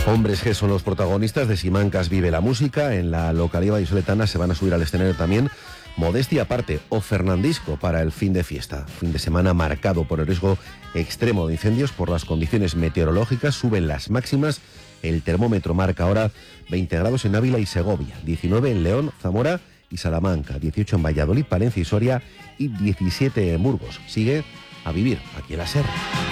Hombres G son los protagonistas de Simancas Vive la Música. En la localidad vallisoletana se van a subir al escenario también Modestia Aparte o Fernandisco para el fin de fiesta. Fin de semana marcado por el riesgo extremo de incendios por las condiciones meteorológicas. Suben las máximas. El termómetro marca ahora 20 grados en Ávila y Segovia, 19 en León, Zamora y Salamanca, 18 en Valladolid, Palencia y Soria y 17 en Burgos. Sigue a vivir aquí en la SER.